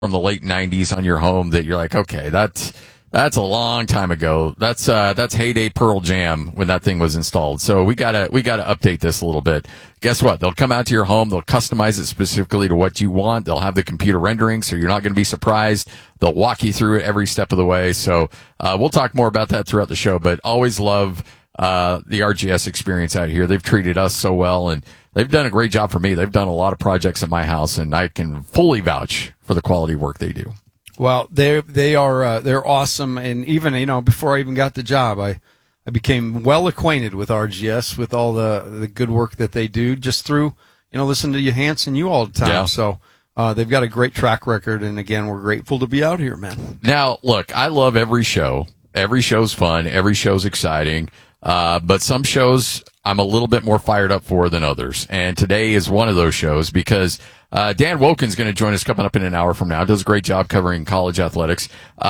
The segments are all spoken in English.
from the late 90s on your home that you're like, okay, that's a long time ago. That's heyday Pearl Jam when that thing was installed. So we gotta update this a little bit. Guess what? They'll come out to your home. They'll customize it specifically to what you want. They'll have the computer rendering, so you're not going to be surprised. They'll walk you through it every step of the way. So, we'll talk more about that throughout the show, but always love, the RGS experience out here. They've treated us so well, and they've done a great job for me. They've done a lot of projects at my house, and I can fully vouch for the quality work they do. Well, they're awesome, and even before I even got the job, I became well acquainted with RGS, with all the good work that they do, just through listening to you, Hanson, you all the time. Yeah. So they've got a great track record, and again, we're grateful to be out here, man. Now, look, I love every show. Every show's fun. Every show's exciting. But some shows I'm a little bit more fired up for than others, and today is one of those shows because Dan Woken's going to join us coming up in an hour from now. Does a great job covering college athletics.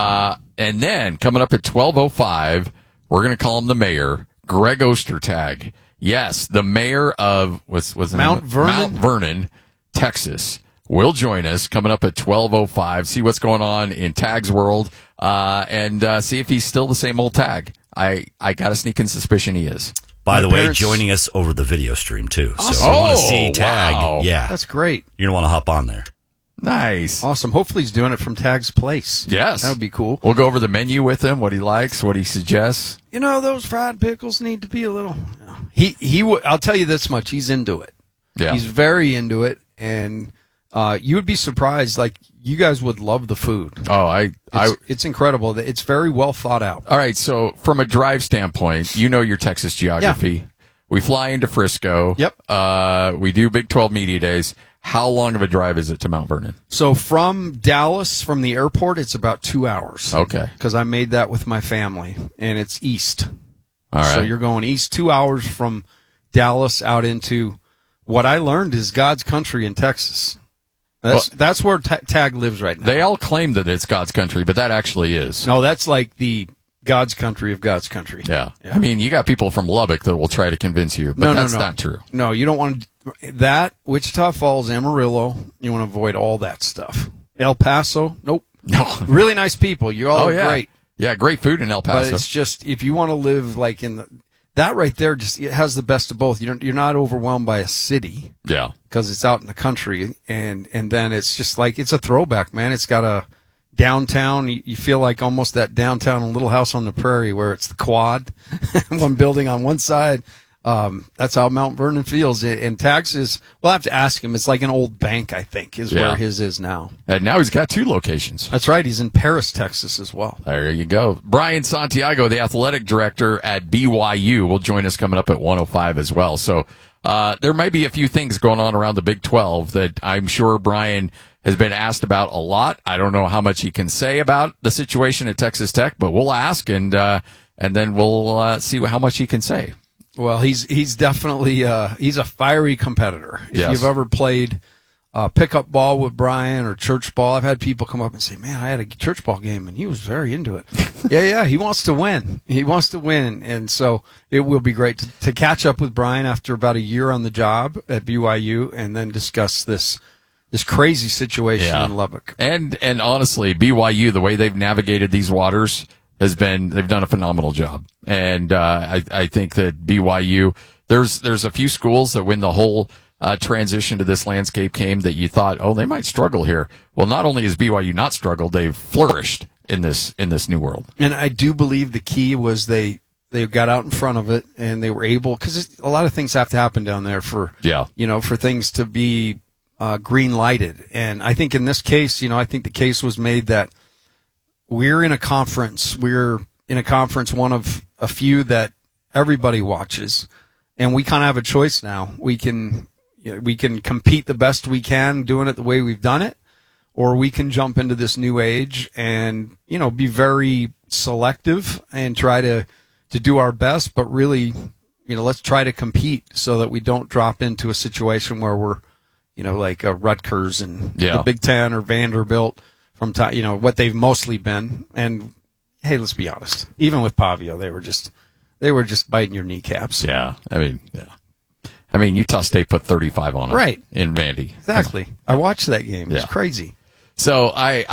And then coming up at 12:05, we're going to call him the mayor, Greg Ostertag. Yes, the mayor of what's the Mount name? Vernon? Mount Vernon, Texas, will join us coming up at 12:05. See what's going on in Tag's world, and see if he's still the same old Tag. I got a sneaking suspicion he is. By the way, parents- joining us over the video stream, too. So Awesome. if you want to Oh, see Tag, wow. yeah, That's great. you're going to want to hop on there. Nice. Awesome. Hopefully he's doing it from Tag's place. Yes. That would be cool. We'll go over the menu with him, what he likes, what he suggests. Those fried pickles need to be a little. I'll tell you this much. He's into it. Yeah. He's very into it, and you would be surprised. Like, you guys would love the food. Oh, It's incredible. It's very well thought out. all right. So from a drive standpoint, your Texas geography. We fly into Frisco. Yep. We do Big 12 Media Days. How long of a drive is it to Mount Vernon? So from Dallas, from the airport, it's about 2 hours. Okay. Because I made that with my family, and it's east. All right. So you're going east 2 hours from Dallas out into what I learned is God's country in Texas. That's where Tag lives right now. They all claim that it's God's country, but that actually is. No, that's like the God's country of God's country. Yeah. I mean, you got people from Lubbock that will try to convince you, but that's not true. No, you don't want that. Wichita Falls, Amarillo, you want to avoid all that stuff. El Paso, nope. No. Really nice people. You're all great. Yeah, great food in El Paso. But it's just, if you want to live like that right there, just it has the best of both. You're not overwhelmed by a city. Yeah. Because it's out in the country, and then it's just like, it's a throwback, man. It's got a downtown. You feel like almost that downtown Little House on the Prairie, where it's the quad, one building on one side. That's how Mount Vernon feels. And Tags we'll have to ask him. It's like an old bank, I think, is where his is now. And now he's got 2 locations. That's right. He's in Paris, Texas as well. There you go. Brian Santiago, the athletic director at BYU, will join us coming up at 1:05 as well. So, there might be a few things going on around the Big 12 that I'm sure Brian has been asked about a lot. I don't know how much he can say about the situation at Texas Tech, but we'll ask and then we'll see how much he can say. Well, he's definitely he's a fiery competitor. If Yes. you've ever played pickup ball with Brian or church ball, I've had people come up and say, "Man, I had a church ball game and he was very into it." yeah, he wants to win. He wants to win, and so it will be great to catch up with Brian after about a year on the job at BYU, and then discuss this crazy situation in Lubbock. And honestly, BYU, the way they've navigated these waters they've done a phenomenal job. And I think that BYU, there's a few schools that when the whole transition to this landscape came that you thought, oh, they might struggle here. Well, not only has BYU not struggled, they've flourished in this new world. And I do believe the key was they got out in front of it, and they were able, because a lot of things have to happen down there for things to be green lighted. And I think in this case, I think the case was made that we're in a conference, one of a few that everybody watches, and we kind of have a choice now. We can compete the best we can doing it the way we've done it, or we can jump into this new age and, be very selective and try to do our best, but really, let's try to compete so that we don't drop into a situation where we're, like Rutgers and the Big Ten or Vanderbilt from what they've mostly been. And hey, let's be honest, even with Pavio, they were just biting your kneecaps. Yeah. I mean, Utah State put 35 on them. Right. In Vandy. Exactly. I watched that game. It's crazy. So I